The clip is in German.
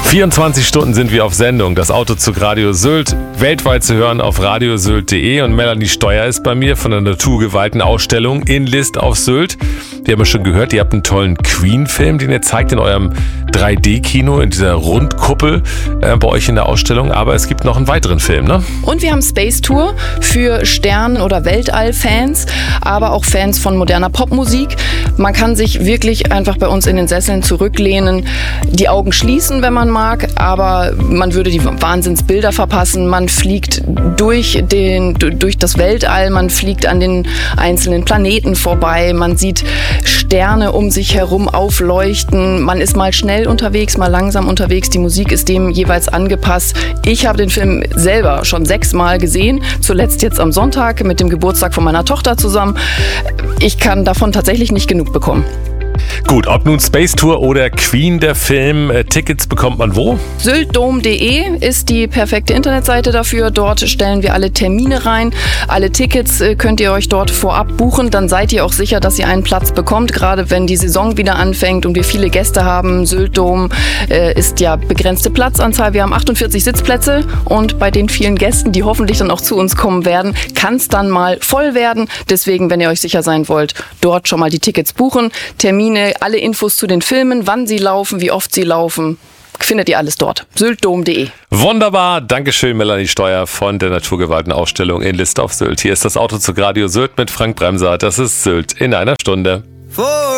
24 Stunden sind wir auf Sendung. Das Autozug Radio Sylt, weltweit zu hören auf radiosylt.de. Und Melanie Steuer ist bei mir von der naturgeweihten Ausstellung in List auf Sylt. Wir haben ja schon gehört, ihr habt einen tollen Queen-Film, den ihr zeigt in eurem 3D-Kino, in dieser Rundkuppel bei euch in der Ausstellung. Aber es gibt noch einen weiteren Film, ne? Und wir haben Space Tour für Stern- oder Weltall-Fans, aber auch Fans von moderner Popmusik. Man kann sich wirklich einfach bei uns in den Sesseln zurücklehnen, die Augen schließen, wenn man mag, aber man würde die Wahnsinnsbilder verpassen. Man fliegt durch das Weltall, man fliegt an den einzelnen Planeten vorbei, man sieht Sterne um sich herum aufleuchten, man ist mal schnell unterwegs, mal langsam unterwegs, die Musik ist dem jeweils angepasst. Ich habe den Film selber schon 6 Mal gesehen, zuletzt jetzt am Sonntag mit dem Geburtstag von meiner Tochter zusammen. Ich kann davon tatsächlich nicht genug bekommen. Gut, ob nun Space Tour oder Queen der Film, Tickets bekommt man wo? Syltdom.de ist die perfekte Internetseite dafür. Dort stellen wir alle Termine rein. Alle Tickets könnt ihr euch dort vorab buchen. Dann seid ihr auch sicher, dass ihr einen Platz bekommt, gerade wenn die Saison wieder anfängt und wir viele Gäste haben. Syltdom ist ja begrenzte Platzanzahl. Wir haben 48 Sitzplätze und bei den vielen Gästen, die hoffentlich dann auch zu uns kommen werden, kann es dann mal voll werden. Deswegen, wenn ihr euch sicher sein wollt, dort schon mal die Tickets buchen. Termine, alle Infos zu den Filmen, wann sie laufen, wie oft sie laufen, findet ihr alles dort. Syltdom.de. Wunderbar, Dankeschön Melanie Steuer von der naturgeweihten Ausstellung in List auf Sylt. Hier ist das Autozug Radio Sylt mit Frank Bremser. Das ist Sylt in einer Stunde.